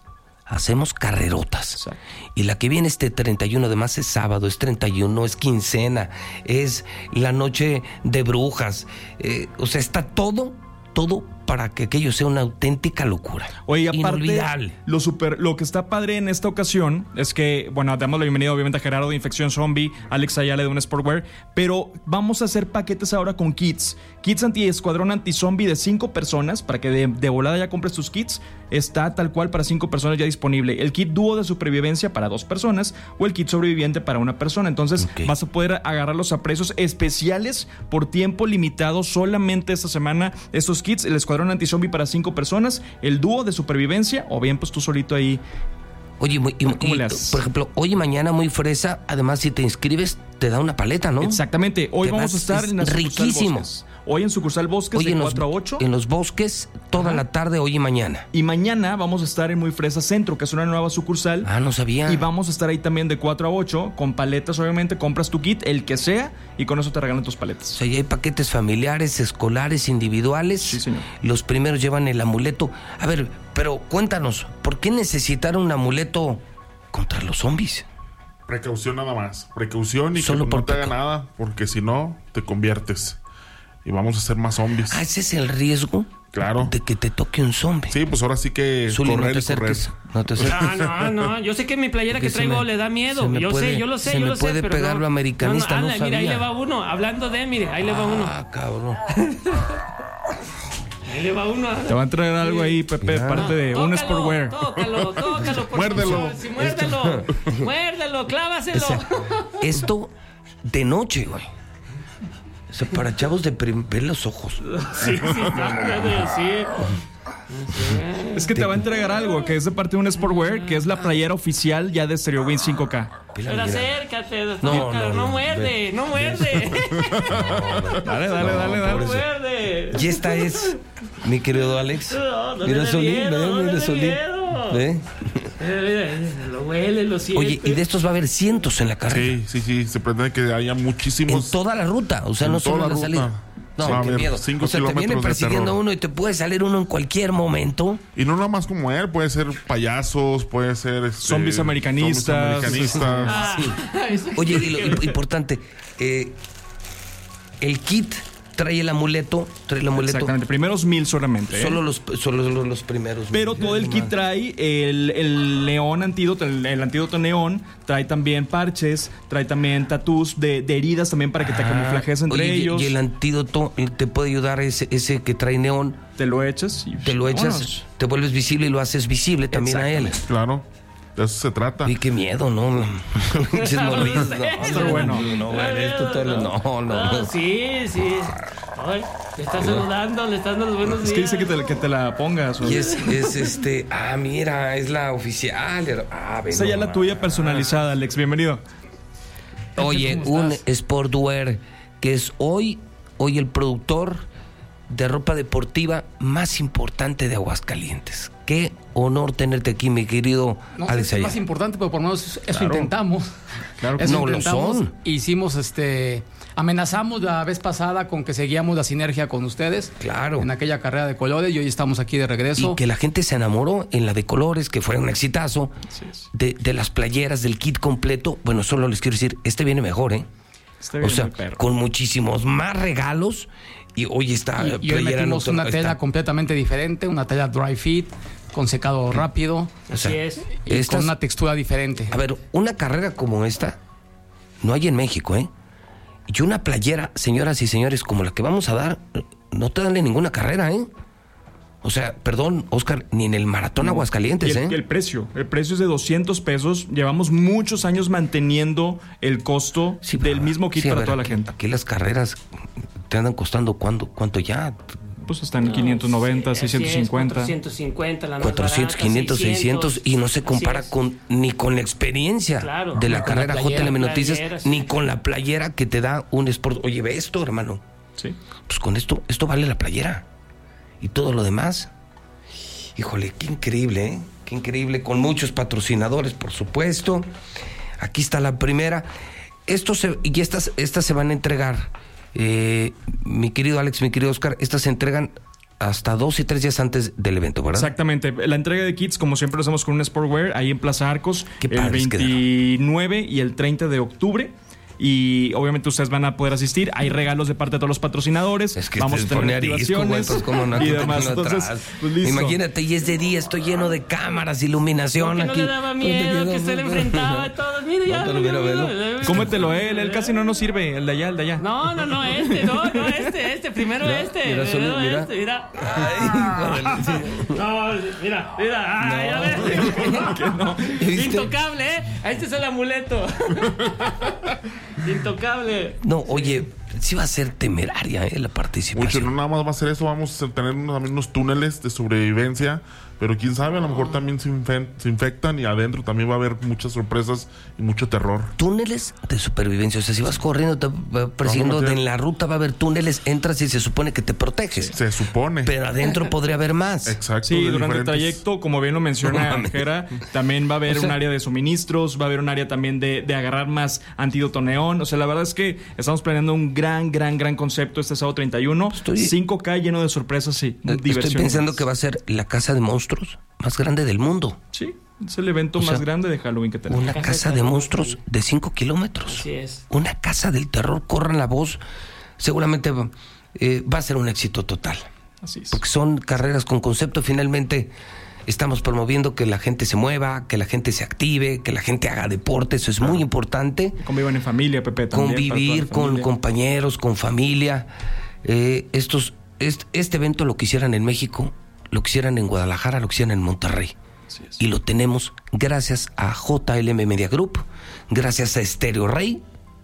hacemos carrerotas. Exacto. Y la que viene este treinta y uno, además es sábado, es treinta y uno, es quincena, es la noche de brujas. Eh, o sea, está todo, todo para que aquello sea una auténtica locura.
Oye, aparte, lo, super, lo que está padre en esta ocasión es que, bueno, damos la bienvenida obviamente a Gerardo de Infección Zombie, Alex Ayala de Un Sportwear, pero vamos a hacer paquetes ahora con kits. Kits anti-escuadrón anti-zombie de cinco personas, para que de, de volada ya compres tus kits. Está tal cual para cinco personas ya disponible. El kit dúo de supervivencia para dos personas o el kit sobreviviente para una persona. Entonces okay. vas a poder agarrarlos a precios especiales por tiempo limitado solamente esta semana. Estos kits, el escuadrón anti-zombie para cinco personas, el dúo de supervivencia, o bien pues tú solito ahí.
Oye, y, y, por ejemplo, hoy y mañana muy fresa, además si te inscribes te da una paleta, ¿no?
Exactamente, hoy vamos a estar en la
riquísimo.
Bosques. Hoy en sucursal Bosques hoy de cuatro a ocho.
En los Bosques, toda Ajá. la tarde, hoy y mañana.
Y mañana vamos a estar en Muy Fresa Centro, que es una nueva sucursal.
Ah, no sabía.
Y vamos a estar ahí también de cuatro a ocho, con paletas, obviamente, compras tu kit, el que sea, y con eso te regalan tus paletas.
O sea, ya hay paquetes familiares, escolares, individuales.
Sí, señor.
Los primeros llevan el amuleto. A ver, pero cuéntanos, ¿por qué necesitar un amuleto contra los zombies?
Precaución nada más. Precaución y Solo que no te haga nada, porque si no, te conviertes. Y vamos a ser más zombies.
Ah, ese es el riesgo.
Claro.
De que te toque un zombie.
Sí, pues ahora sí que
Zuli,
correr
no
y correr.
No te
acerques. No, no, no. Yo sé que mi playera
Porque
que traigo
me,
le da miedo. Yo
puede,
sé, yo lo sé,
se
yo
me
lo sé.
puede
pero
pegar
no,
lo americanista, no, no,
no,
sabía.
Mira, ahí le va uno. Hablando de, mire, ahí le va uno.
Ah, cabrón.
Ahí le va uno.
Te va a entrar algo ahí, Pepe, Mira. parte de no, Un Sportwear.
Tócalo, tócalo. Por
muérdelo.
Sí, muérdelo. Muérdelo, clávaselo.
O sea, esto de noche, güey. O sea, para chavos de prim- ver los ojos.
Sí, sí, sí, sí.
Es que te va a entregar algo que es de parte de Un Sportwear, que es la playera oficial ya de Stereo Win cinco K.
Pero acércate,
no,
no,
no,
no, no muerde, no muerde.
Dale, dale, dale, dale.
No muerde.
Y esta es, mi querido Alex.
No, no
mira, Solín,
miedo,
mira,
no
mira, Solín.
¿Ve? Lo huele, lo siente.
Oye, y de estos va a haber cientos en la carrera.
Sí, sí, sí. Se pretende que haya muchísimos.
En toda la ruta, o sea, no solo en la salida. No,
sí,
qué
ver,
miedo. O sea, te viene persiguiendo uno y te puede salir uno en cualquier momento.
Y no nada más como él, puede ser payasos, puede ser este,
zombies americanistas.
Zombies americanistas.
Ah,
sí. Oye, y lo importante, eh, el kit trae el amuleto, trae el amuleto.
Exactamente, primeros mil solamente. ¿eh?
Solo los, solo los, los primeros.
Pero
mil.
todo el kit trae el, el neón antídoto, el, el antídoto neón, trae también parches, trae también tatús de, de heridas también para que te
Ah,
camuflajes entre
oye,
ellos.
Y el antídoto te puede ayudar ese, ese que trae neón.
Te lo echas y
te lo echas, vámonos. Te vuelves visible y lo haces visible también a él.
Claro. De eso se trata.
Y qué miedo, ¿no? Pinches morridos. No,
está bueno.
No, no, esto todo lo- no, no.
No, sí, sí. Ay, le estás saludando, le estás dando los buenos días.
Es que dice que te, que te la pongas.
Y es, es este, ah, mira, es la oficial. Ah, ven,
Esa ya
no,
la tuya personalizada, Alex. Bienvenido.
Oye, un Sportwear que es hoy, hoy el productor de ropa deportiva más importante de Aguascalientes. Qué honor tenerte aquí, mi querido
No sé
Alex
si es
Ayala.
más importante, pero por lo menos eso
Claro.
intentamos.
Claro que
Eso
no lo
intentamos.
son.
Hicimos este. Amenazamos la vez pasada con que seguíamos la sinergia con ustedes.
Claro.
En aquella carrera de colores y hoy estamos aquí de regreso.
Y que la gente se enamoró en la de colores, que fue un exitazo, de, de las playeras, del kit completo. Bueno, solo les quiero decir, este viene mejor, ¿eh?
Este
o
viene
sea,
muy perro.
con muchísimos más regalos. Y hoy está
Y, y hoy metimos una tela
está,
completamente diferente, una tela dry fit, con secado rápido.
o sea,
Así es.
Y
estas-
con una textura diferente.
A ver, una carrera como esta no hay en México, ¿eh? Y una playera, señoras y señores, como la que vamos a dar, no te dan ninguna carrera, ¿eh? O sea, perdón, Oscar, ni en el Maratón Aguascalientes,
Y el,
¿eh?
y el precio, el precio es de doscientos pesos. Llevamos muchos años manteniendo el costo
Sí,
del
pero-
mismo kit
sí, a
para
ver,
toda la
aquí-
gente.
Aquí las carreras te andan costando ¿cuánto, cuánto ya?
Pues están en quinientos noventa,
Así es,
seiscientos cincuenta.
cuatrocientos cincuenta, la más
cuatrocientos,
barata,
quinientos, seiscientos y no se
Así
compara
es.
con ni con la experiencia
Claro.
de la
Ni con la
carrera
playera,
J L M Noticias,
playera, sí.
ni con la playera que te da un Sport. Oye, ve esto, hermano.
Sí.
Pues con esto, esto vale la playera. Y todo lo demás. Híjole, qué increíble, ¿eh? Qué increíble, con muchos patrocinadores, por supuesto. Aquí está la primera. Estos se, y estas, estas se van a entregar, eh, mi querido Alex, mi querido Oscar, estas se entregan hasta dos y tres días antes del evento, ¿verdad?
Exactamente. La entrega de kits, como siempre lo hacemos con un Sportwear, ahí en Plaza Arcos, el veintinueve y el treinta de octubre. Y obviamente ustedes van a poder asistir. Hay regalos de parte de todos los patrocinadores.
Es que
vamos a tener activaciones
pues, ¿cómo no?
y demás. Entonces, pues, listo.
Imagínate, y es de día, estoy lleno de cámaras, iluminación.
No,
aquí.
no le daba miedo, que se le enfrentaba a todos. Mira, ya.
No, mira, mira,
cómetelo él, él casi no nos sirve. El de allá, el de allá.
No, no, no, este, no, no, este, este, primero
no,
este.
Mira, solo, mira.
Este, mira. Ay, no, mira, mira. Ay,
no.
A ver. No. Intocable, ¿eh? Este es el amuleto. Intocable.
No, oye, sí va a ser temeraria ¿eh? la participación.
Mucho, no nada más va a ser eso, vamos a tener unos, también unos túneles de sobrevivencia, pero quién sabe, a lo mejor también se, infe- se infectan y adentro también va a haber muchas sorpresas y mucho terror.
Túneles de supervivencia, o sea, si vas corriendo, te va persiguiendo, no, en la ruta va a haber túneles, entras y se supone que te proteges.
Se supone.
Pero adentro podría haber más.
Exacto.
Sí, durante diferentes... el trayecto, como bien lo menciona Jera, también va a haber o sea, un área de suministros, va a haber un área también de, de agarrar más antídoto neón. O sea, la verdad es que estamos planeando un gran, gran, gran concepto este sábado treinta y uno. Estoy... cinco K lleno de sorpresas y diversión.
Estoy pensando que va a ser la casa de monstruos más grande del mundo.
Sí, es el evento
o
más
sea,
grande de Halloween que tenemos.
Una casa, casa de monstruos de cinco kilómetros.
Así es.
Una casa del terror, corran la voz. Seguramente eh, va a ser un éxito total.
Así es.
Porque son carreras con concepto. Finalmente estamos promoviendo que la gente se mueva, que la gente se active, que la gente haga deporte. Eso es claro. muy importante.
Convivan en familia, Pepe. También,
convivir con compañeros, con familia. Eh, estos, este, este evento lo quisieran en México, lo quisieran en Guadalajara, lo quisieran en Monterrey. Y lo tenemos gracias a J L M Media Group, gracias a Stereo Rey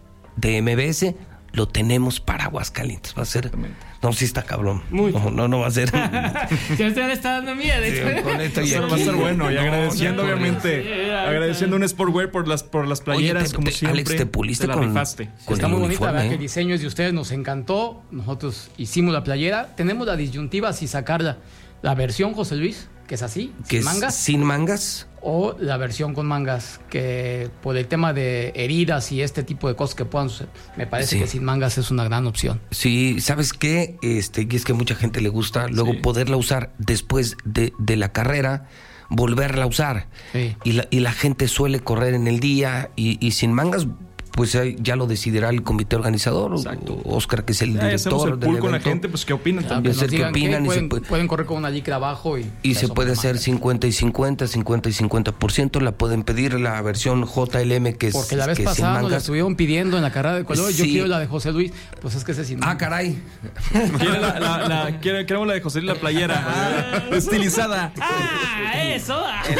de M B S, lo tenemos para Aguascalientes. Va a ser... No, sí está cabrón. Muy no, no, no va a ser...
Ya usted le está dando miedo.
Sí, con esto y
aquí. Va a ser bueno. Y no, agradeciendo, no, obviamente, sí, agradeciendo un Sportwear por las, por las playeras, Oye, te, como
te,
siempre.
Alex, te puliste
te
con,
con Está muy bonita, ¿verdad? ¿eh? Que el diseño es de ustedes, nos encantó. Nosotros hicimos la playera. Tenemos la disyuntiva si sacarla. La versión, José Luis, que es así,
que
sin
es
mangas.
Sin mangas.
O la versión con mangas, que por el tema de heridas y este tipo de cosas que puedan suceder, me parece sí. que sin mangas es una gran opción.
Sí, ¿sabes qué? Este, y es que a mucha gente le gusta luego sí. poderla usar después de, de la carrera, volverla a usar. Sí. Y, la, y la gente suele correr en el día y, y sin mangas... Pues ya lo decidirá el comité organizador. Exacto. Oscar, que es el
ya,
director
el
del evento.
Con la gente, pues qué opinan también.
Es el que opinan.
Pueden,
y se puede,
pueden correr con una licra abajo. Y,
y se puede hacer cincuenta y cincuenta, cincuenta y cincuenta por ciento. La pueden pedir la versión J L M, que es
Porque la vez
que
pasada nos la estuvieron pidiendo en la carrera de color. Sí. Yo quiero la de José Luis. Pues es que ese sin
Ah, caray.
Quiere la, la, la, quiere, queremos la de José Luis, la playera. Ah, estilizada.
Ah, eso.
El,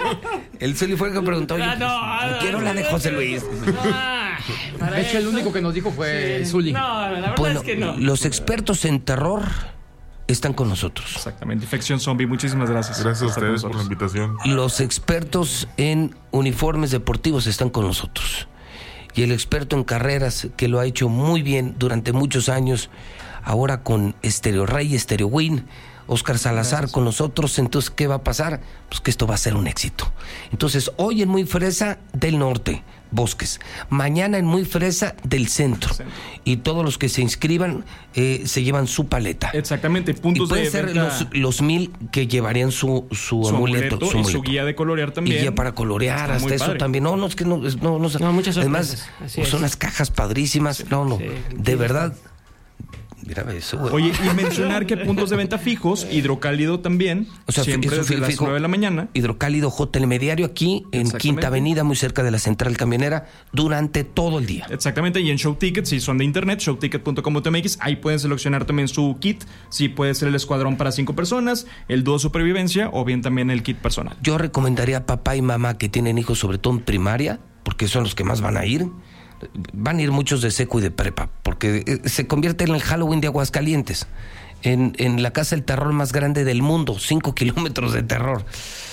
el, el Zuli fue el que preguntó. Oye, ah, no, quiero no, la de José Luis.
Ah,
de hecho, el único que nos dijo fue sí. Zuli.
No, la verdad
bueno,
es que no.
Los expertos en terror están con nosotros.
Exactamente. Infección Zombie, muchísimas gracias.
Gracias a ustedes por la invitación.
Los expertos en uniformes deportivos están con nosotros. Y el experto en carreras, que lo ha hecho muy bien durante muchos años, ahora con Stereo Rey, Stereo Win, Oscar Salazar Gracias. Con nosotros. Entonces, ¿qué va a pasar? Pues que esto va a ser un éxito. Entonces, hoy en Muy Fresa del Norte, Bosques. Mañana en Muy Fresa del Centro. Centro. Y todos los que se inscriban eh, se llevan su paleta.
Exactamente, puntos
y pueden
de
ser
venta...
los, los mil que llevarían su, su,
su
amuleto,
amuleto.
Su amuleto.
Y su guía de colorear también.
Y guía para colorear,
Está
hasta eso padre. También. No, no, es que no... no, no,
no muchas
además,
Así
son
es.
unas cajas padrísimas. Sí, no, no, sí, de verdad... Mira eso, güey.
Oye, y mencionar que puntos de venta fijos, Hidrocálido también,
o sea,
siempre desde las nueve de la mañana.
Hidrocálido J L M Diario aquí en Quinta Avenida, muy cerca de la Central Camionera, durante todo el día.
Exactamente, y en Show Tickets, si son de internet, show ticket punto com punto m x, ahí pueden seleccionar también su kit, si puede ser el escuadrón para cinco personas, el dúo supervivencia o bien también el kit personal.
Yo recomendaría a papá y mamá que tienen hijos, sobre todo en primaria, porque son los que más van a ir. Van a ir muchos de seco y de prepa, porque se convierte en el Halloween de Aguascalientes, en, en la casa del terror más grande del mundo, cinco kilómetros de terror.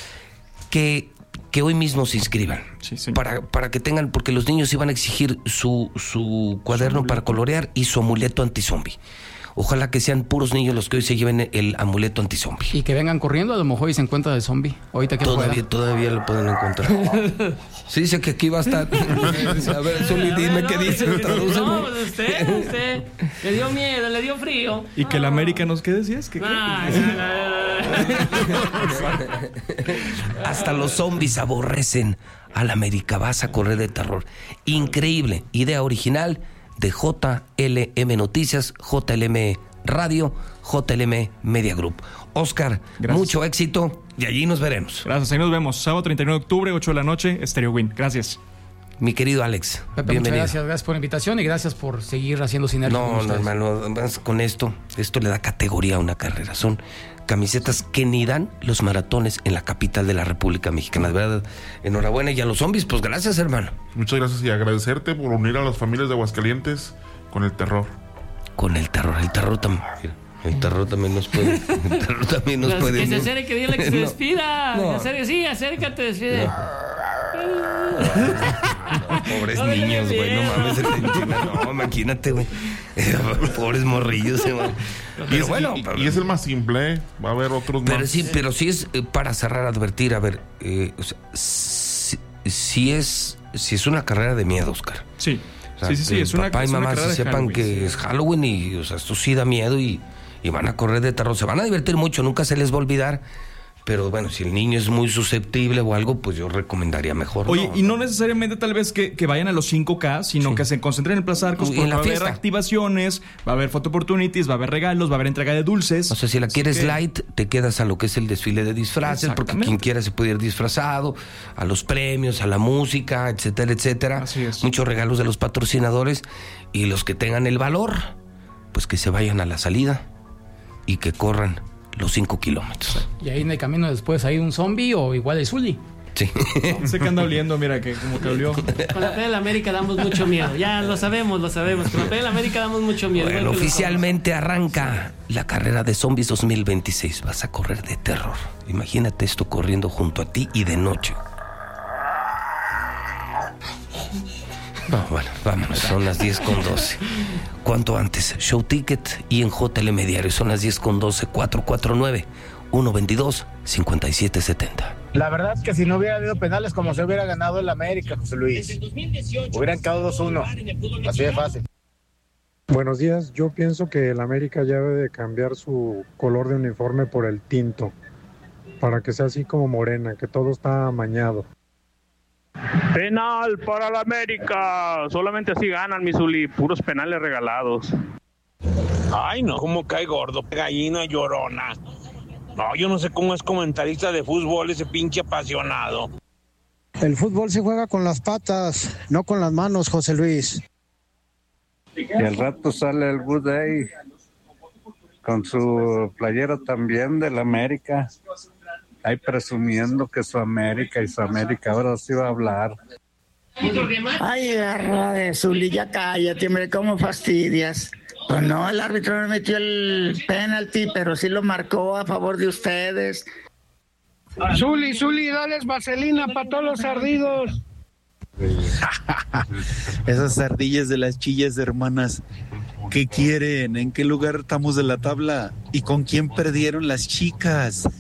Que, que hoy mismo se inscriban, sí, sí. Para, para que tengan, porque los niños iban a exigir su, su cuaderno su para colorear y su amuleto antizombie. Ojalá que sean puros niños los que hoy se lleven el amuleto antizombie.
Y que vengan corriendo, a lo mejor y se encuentra el zombie. Ahorita que
Todavía,
pueda.
todavía lo pueden encontrar. Se dice que aquí va a estar. A ver, Zuli, dime qué dice. Tradúceme.
No, pues usted, usted. Le dio miedo, le dio frío.
¿Y que la América nos qué decías? ¿Qué
Ah, no, no, no.
Hasta los zombies aborrecen a la América. Vas a correr de terror. Increíble. Idea original de J L M Noticias, J L M Radio, J L M Media Group. Oscar, gracias. Mucho éxito y allí nos veremos.
Gracias, ahí nos vemos. Sábado treinta y nueve de octubre, ocho de la noche, Stereo Win. Gracias.
Mi querido Alex,
Pepe,
bienvenido.
Muchas gracias, gracias por la invitación y gracias por seguir haciendo sinergia.
No, no, hermano, con esto, esto le da categoría a una carrera. Son camisetas que ni dan los maratones en la capital de la República Mexicana. De verdad, enhorabuena. Y a los zombies, pues gracias, hermano.
Muchas gracias y agradecerte por unir a las familias de Aguascalientes con el terror.
Con el terror, el terror también. El terror también nos puede. El terror también nos
Las
puede.
Que se acerque, dile que se
No,
despida.
no.
Acerque, sí, acércate, despide.
No. No, pobres no, niños, güey, no mames, se te enchina. No, imagínate, güey. Pobres morrillos, güey.
Pero y, bueno, y, pero, y es el más simple, ¿eh? Va a haber otros
pero
más.
Sí, pero sí es eh, para cerrar, advertir, a ver, eh, o sea, si, si es si es una carrera de miedo, Oscar.
Sí,
o sea,
sí, sí, sí, es una,
papá
es
y mamá
una
se sepan
Halloween,
que
sí.
es Halloween y, o sea, esto sí da miedo y, y van a correr de terror. Se van a divertir mucho, nunca se les va a olvidar. Pero bueno, si el niño es muy susceptible o algo, pues yo recomendaría mejor.
Oye,
no,
y no necesariamente tal vez que, que vayan a los cinco K, sino sí. que se concentren en el Plaza Arcos, porque va a haber activaciones, va a haber photo opportunities, va a haber regalos, va a haber entrega de dulces.
O sea, si la quieres
que...
light, te quedas a lo que es el desfile de disfraces, porque quien quiera se puede ir disfrazado, a los premios, a la música, etcétera, etcétera.
Así es.
Muchos regalos de los patrocinadores y los que tengan el valor, pues que se vayan a la salida y que corran los cinco kilómetros.
Y ahí en el camino después hay un zombie o igual el Zuli.
Sí.
No sé que anda oliendo, mira, que como que olió.
Con la P de la América damos mucho miedo. Ya lo sabemos, lo sabemos. Con la P de la América damos mucho miedo.
Bueno, oficialmente arranca la carrera de zombies dos mil veintiséis. Vas a correr de terror. Imagínate esto corriendo junto a ti y de noche. No, bueno, vámonos, son las diez con doce. Cuanto antes, Show Ticket y en J L M Diario son las diez con doce, cuatro cuatro nueve, uno dos dos, cinco siete siete cero.
La verdad es que si no hubiera habido penales, como se hubiera ganado el América, José Luis. Hubieran quedado dos uno. Así de fácil.
Buenos días, yo pienso que el América ya debe de cambiar su color de uniforme por el tinto, para que sea así como morena, que todo está amañado.
Penal para la América. Solamente así ganan, mi Zuli. Puros penales regalados.
Ay, no, cómo cae gordo, gallina llorona. No, yo no sé cómo es comentarista de fútbol ese pinche apasionado.
El fútbol se juega con las patas, no con las manos, José Luis.
Y al rato sale el Good Day con su playera también del América. Ahí presumiendo que su América y su América ahora sí va a hablar.
Ay, garra de Zuli, ya cállate, hombre, cómo fastidias. Pues no, el árbitro no metió el penalti, pero sí lo marcó a favor de ustedes.
Zuli, Zuli, dales vaselina para todos los ardidos.
Esas ardillas de las chillas hermanas, ¿qué quieren? ¿En qué lugar estamos de la tabla? ¿Y con quién perdieron las chicas?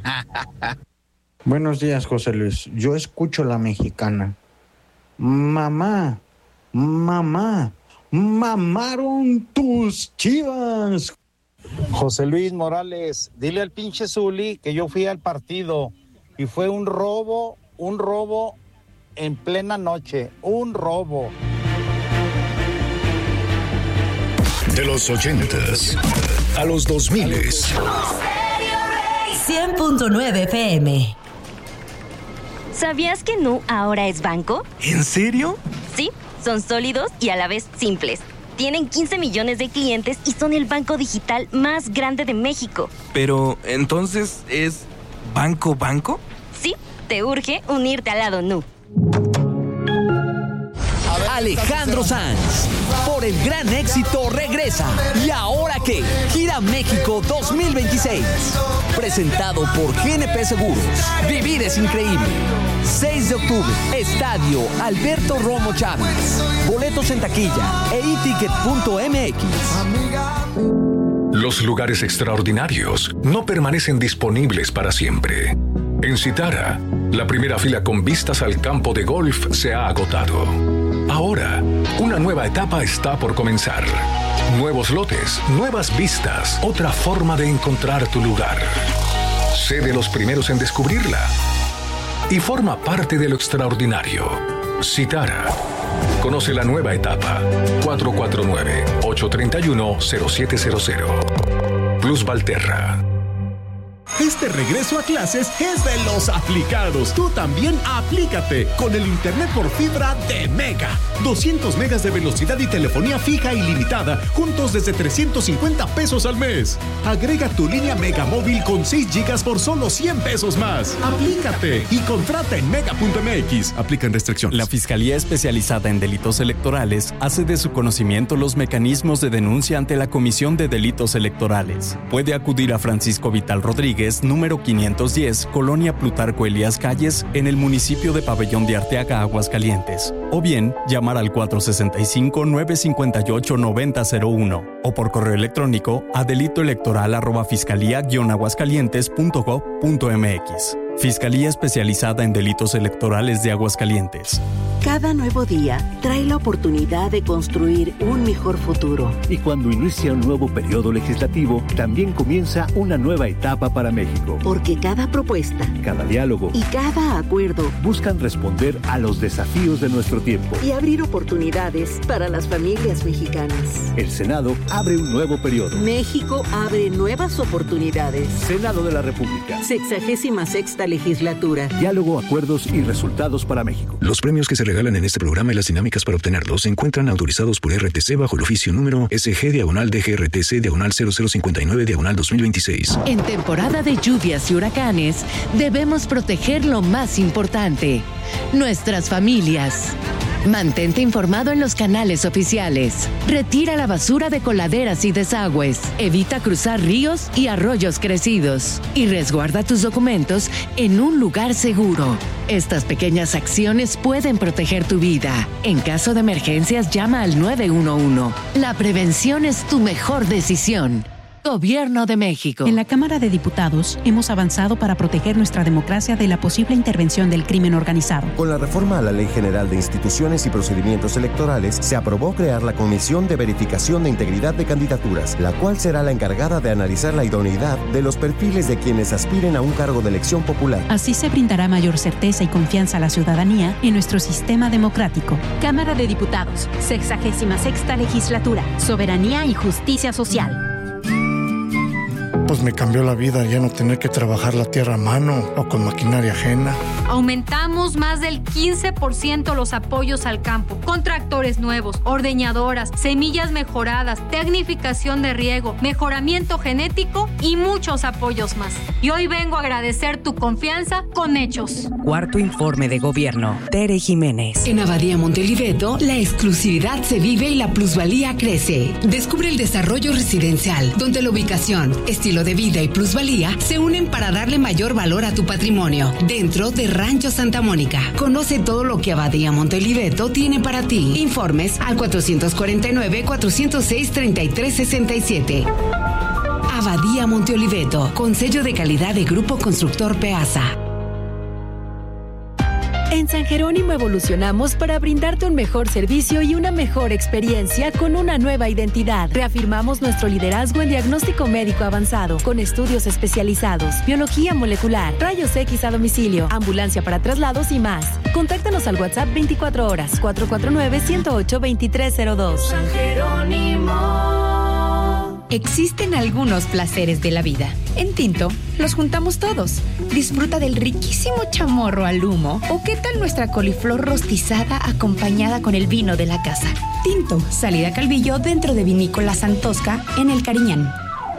Buenos días, José Luis. Yo escucho la mexicana. Mamá, mamá, mamaron tus chivas.
José Luis Morales, dile al pinche Zuli que yo fui al partido y fue un robo, un robo en plena noche, un robo.
De los ochentas a los dos miles.
cien punto nueve F M.
¿Sabías que Nu ahora es banco?
¿En serio?
Sí, son sólidos y a la vez simples. Tienen quince millones de clientes y son el banco digital más grande de México.
Pero, ¿entonces es banco banco?
Sí, te urge unirte al lado Nu.
Alejandro Sanz, por el gran éxito regresa. ¿Y ahora qué? Gira México dos mil veintiséis. Presentado por G N P Seguros. Vivir es increíble. seis de octubre, Estadio Alberto Romo Chávez. Boletos en taquilla e iticket punto m x.
Los lugares extraordinarios no permanecen disponibles para siempre. En Citara, la primera fila con vistas al campo de golf se ha agotado. Ahora, una nueva etapa está por comenzar. Nuevos lotes, nuevas vistas, otra forma de encontrar tu lugar. Sé de los primeros en descubrirla y forma parte de lo extraordinario. Citara. Conoce la nueva etapa. cuatro cuatro nueve, ocho tres uno, cero siete cero cero. Plus Valterra.
Este regreso a clases es de los aplicados. Tú también aplícate con el internet por fibra de Mega. doscientos megas de velocidad y telefonía fija ilimitada, juntos desde trescientos cincuenta pesos al mes. Agrega tu línea Mega móvil con seis gigas por solo cien pesos más. Aplícate y contrata en mega punto m x. Aplican restricciones.
La Fiscalía Especializada en Delitos Electorales hace de su conocimiento los mecanismos de denuncia ante la Comisión de Delitos Electorales. Puede acudir a Francisco Vital Rodríguez, número quinientos diez, Colonia Plutarco Elías Calles, en el municipio de Pabellón de Arteaga, Aguascalientes. O bien, llamar al cuatro sesenta y cinco, nueve cincuenta y ocho, noventa cero uno o por correo electrónico a delitoelectoral arroba fiscalía guion aguascalientes punto gob punto m x. Fiscalía Especializada en Delitos Electorales de Aguascalientes.
Cada nuevo día trae la oportunidad de construir un mejor futuro.
Y cuando inicia un nuevo periodo legislativo, también comienza una nueva etapa para México.
Porque cada propuesta,
cada diálogo
y cada acuerdo
buscan responder a los desafíos de nuestro tiempo
y abrir oportunidades para las familias mexicanas.
El Senado abre un nuevo periodo.
México abre nuevas oportunidades.
Senado de la República.
Sexagésima sexta legislatura.
Diálogo, acuerdos y resultados para México.
Los premios que se regalan en este programa y las dinámicas para obtenerlos se encuentran autorizados por R T C bajo el oficio número S G diagonal D G R T C diagonal cero cero cincuenta y nueve diagonal dos mil veintiséis.
En temporada de lluvias y huracanes, debemos proteger lo más importante: nuestras familias. Mantente informado en los canales oficiales. Retira la basura de coladeras y desagües. Evita cruzar ríos y arroyos crecidos. Y resguarda tus documentos en un lugar seguro. Estas pequeñas acciones pueden proteger tu vida. En caso de emergencias, llama al nueve uno uno. La prevención es tu mejor decisión. Gobierno de México.
En la Cámara de Diputados hemos avanzado para proteger nuestra democracia de la posible intervención del crimen organizado.
Con la reforma a la Ley General de Instituciones y Procedimientos Electorales, se aprobó crear la Comisión de Verificación de Integridad de Candidaturas, la cual será la encargada de analizar la idoneidad de los perfiles de quienes aspiren a un cargo de elección popular.
Así se brindará mayor certeza y confianza a la ciudadanía en nuestro sistema democrático.
Cámara de Diputados, sexagésima sexta legislatura, soberanía y justicia social.
Pues me cambió la vida ya no tener que trabajar la tierra a mano o con maquinaria ajena.
Aumentamos más del quince por ciento los apoyos al campo, con tractores nuevos, ordeñadoras, semillas mejoradas, tecnificación de riego, mejoramiento genético y muchos apoyos más. Y hoy vengo a agradecer tu confianza con hechos.
Cuarto informe de gobierno. Tere Jiménez.
En Abadía Monteoliveto, la exclusividad se vive y la plusvalía crece. Descubre el desarrollo residencial, donde la ubicación, estilo de vida y plusvalía se unen para darle mayor valor a tu patrimonio. Dentro de Rancho Santa Mónica. Conoce todo lo que Abadía Monteoliveto tiene para ti. Informes al cuatro cuatro nueve, cuatro cero seis, tres tres seis siete. Abadía Monteoliveto, con sello de calidad de Grupo Constructor Peasa.
En San Jerónimo evolucionamos para brindarte un mejor servicio y una mejor experiencia con una nueva identidad. Reafirmamos nuestro liderazgo en diagnóstico médico avanzado, con estudios especializados, biología molecular, rayos X a domicilio, ambulancia para traslados y más. Contáctanos al WhatsApp veinticuatro horas, cuatro cuatro nueve, uno cero ocho, dos tres cero dos. San Jerónimo.
Existen algunos placeres de la vida. En Tinto los juntamos todos. Disfruta del riquísimo chamorro al humo. ¿O qué tal nuestra coliflor rostizada acompañada con el vino de la casa? Tinto, salida Calvillo dentro de Vinícola Santosca en El Cariñán.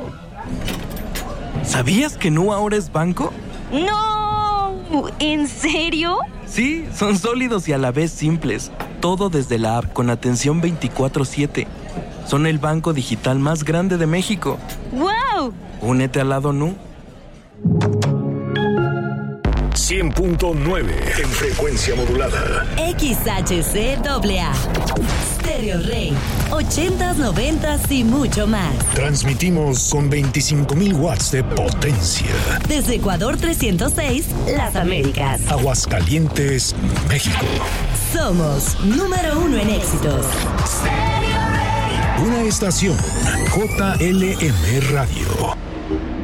¿Sabías que Nu ahora es banco?
¡No! ¿En serio?
Sí, son sólidos y a la vez simples. Todo desde la app con atención veinticuatro siete. Son el banco digital más grande de México.
¡Wow!
Únete al lado Nu.
cien punto nueve en frecuencia modulada.
X H C A A. Stereo Rey. ochentas, noventas y mucho más.
Transmitimos con veinticinco mil watts de potencia.
Desde Ecuador trescientos seis, Las Américas.
Aguascalientes, México.
Somos número uno en éxitos.
Una estación J L M Radio.